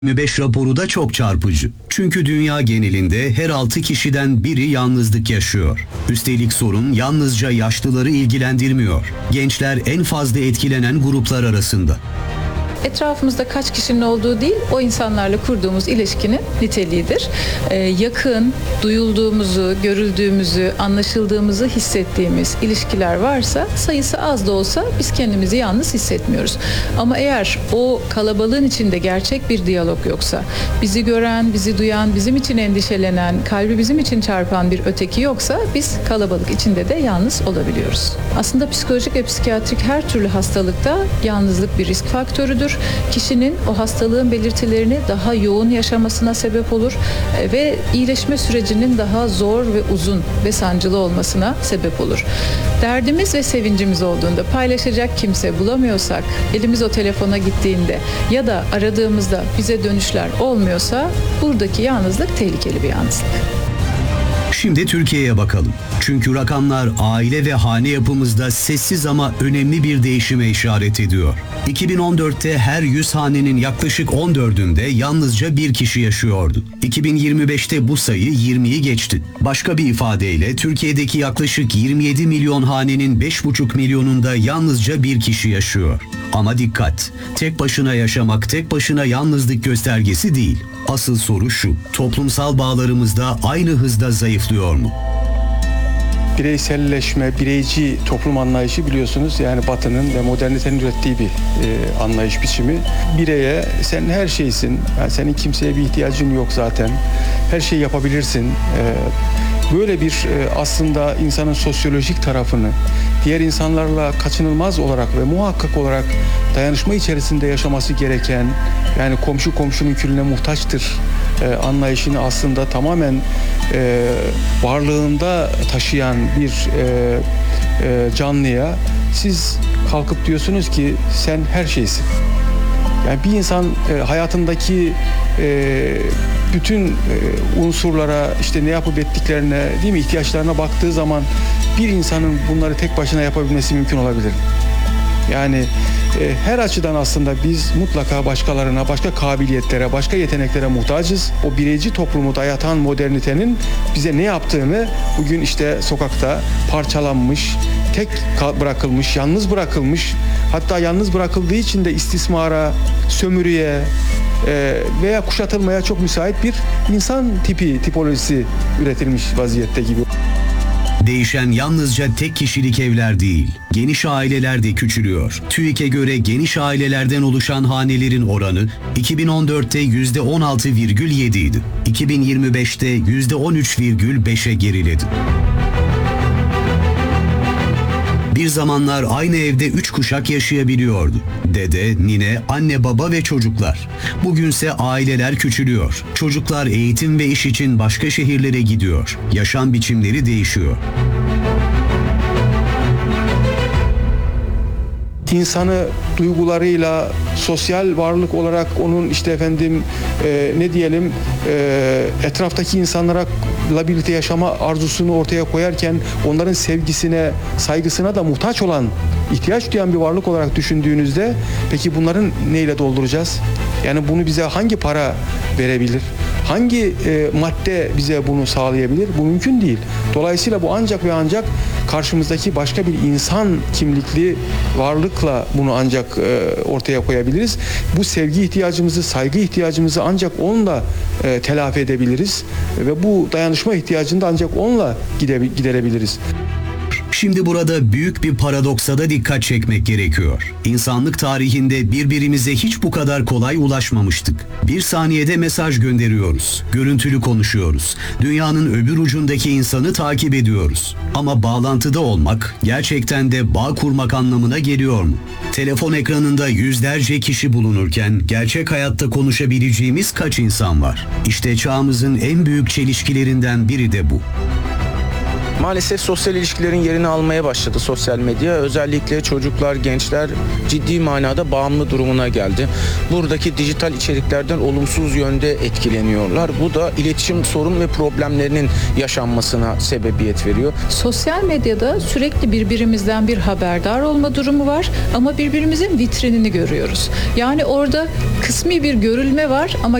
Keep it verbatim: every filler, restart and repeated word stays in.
yirmi beş raporu da çok çarpıcı. Çünkü dünya genelinde her altı kişiden biri yalnızlık yaşıyor. Üstelik sorun yalnızca yaşlıları ilgilendirmiyor. Gençler en fazla etkilenen gruplar arasında. Etrafımızda kaç kişinin olduğu değil, o insanlarla kurduğumuz ilişkinin niteliğidir. Ee, yakın, duyulduğumuzu, görüldüğümüzü, anlaşıldığımızı hissettiğimiz ilişkiler varsa, sayısı az da olsa biz kendimizi yalnız hissetmiyoruz. Ama eğer o kalabalığın içinde gerçek bir diyalog yoksa, bizi gören, bizi duyan, bizim için endişelenen, kalbi bizim için çarpan bir öteki yoksa, biz kalabalık içinde de yalnız olabiliyoruz. Aslında psikolojik ve psikiyatrik her türlü hastalıkta yalnızlık bir risk faktörüdür. Kişinin o hastalığın belirtilerini daha yoğun yaşamasına sebep olur ve iyileşme sürecinin daha zor ve uzun ve sancılı olmasına sebep olur. Derdimiz ve sevincimiz olduğunda paylaşacak kimse bulamıyorsak, elimiz o telefona gittiğinde ya da aradığımızda bize dönüşler olmuyorsa buradaki yalnızlık tehlikeli bir yalnızlık. Şimdi Türkiye'ye bakalım. Çünkü rakamlar aile ve hane yapımızda sessiz ama önemli bir değişime işaret ediyor. iki bin on dörtte her yüz hanenin yaklaşık on dördünde yalnızca bir kişi yaşıyordu. iki bin yirmi beşte bu sayı yirmiyi geçti. Başka bir ifadeyle Türkiye'deki yaklaşık yirmi yedi milyon hanenin beş buçuk milyonunda yalnızca bir kişi yaşıyor. Ama dikkat! Tek başına yaşamak tek başına yalnızlık göstergesi değil. Asıl soru şu: toplumsal bağlarımızda aynı hızda zayıflıyor mu? Bireyselleşme, bireyci toplum anlayışı biliyorsunuz yani Batı'nın ve modernitenin ürettiği bir e, anlayış biçimi. Bireye sen her şeysin, yani senin kimseye bir ihtiyacın yok zaten, her şeyi yapabilirsin. E, böyle bir e, aslında insanın sosyolojik tarafını diğer insanlarla kaçınılmaz olarak ve muhakkak olarak dayanışma içerisinde yaşaması gereken, yani komşu komşunun külüne muhtaçtır e, anlayışını aslında tamamen e, varlığında taşıyan bir e, e, canlıya siz kalkıp diyorsunuz ki sen her şeysin. Yani bir insan e, hayatındaki e, bütün e, unsurlara, işte ne yapıp ettiklerine, değil mi, ihtiyaçlarına baktığı zaman bir insanın bunları tek başına yapabilmesi mümkün olabilir. Yani e, her açıdan aslında biz mutlaka başkalarına, başka kabiliyetlere, başka yeteneklere muhtacız. O bireyci toplumu dayatan modernitenin bize ne yaptığını bugün işte sokakta parçalanmış, tek bırakılmış, yalnız bırakılmış, hatta yalnız bırakıldığı için de istismara, sömürüye e, veya kuşatılmaya çok müsait bir insan tipi, tipolojisi üretilmiş vaziyette gibi. Değişen yalnızca tek kişilik evler değil, geniş aileler de küçülüyor. TÜİK'e göre geniş ailelerden oluşan hanelerin oranı iki bin on dörtte yüzde on altı virgül yedi idi. iki bin yirmi beşte yüzde on üç virgül beşe geriledi. Bir zamanlar aynı evde üç kuşak yaşayabiliyordu. Dede, nine, anne, baba ve çocuklar. Bugünse aileler küçülüyor. Çocuklar eğitim ve iş için başka şehirlere gidiyor. Yaşam biçimleri değişiyor. İnsanı duygularıyla, sosyal varlık olarak onun işte efendim e, ne diyelim e, etraftaki insanlarla birlikte yaşama arzusunu ortaya koyarken onların sevgisine, saygısına da muhtaç olan, ihtiyaç duyan bir varlık olarak düşündüğünüzde peki bunların neyle dolduracağız? Yani bunu bize hangi para verebilir? Hangi e, madde bize bunu sağlayabilir? Bu mümkün değil. Dolayısıyla bu ancak ve ancak karşımızdaki başka bir insan kimlikli varlıkla bunu ancak e, ortaya koyabiliriz. Bu sevgi ihtiyacımızı, saygı ihtiyacımızı ancak onunla e, telafi edebiliriz ve bu dayanışma ihtiyacını da ancak onunla gide- giderebiliriz. Şimdi burada büyük bir paradoksa da dikkat çekmek gerekiyor. İnsanlık tarihinde birbirimize hiç bu kadar kolay ulaşmamıştık. Bir saniyede mesaj gönderiyoruz, görüntülü konuşuyoruz, dünyanın öbür ucundaki insanı takip ediyoruz. Ama bağlantıda olmak gerçekten de bağ kurmak anlamına geliyor mu? Telefon ekranında yüzlerce kişi bulunurken gerçek hayatta konuşabileceğimiz kaç insan var? İşte çağımızın en büyük çelişkilerinden biri de bu. Maalesef sosyal ilişkilerin yerini almaya başladı sosyal medya. Özellikle çocuklar, gençler ciddi manada bağımlı durumuna geldi. Buradaki dijital içeriklerden olumsuz yönde etkileniyorlar. Bu da iletişim sorun ve problemlerinin yaşanmasına sebebiyet veriyor. Sosyal medyada sürekli birbirimizden bir haberdar olma durumu var ama birbirimizin vitrinini görüyoruz. Yani orada kısmi bir görülme var ama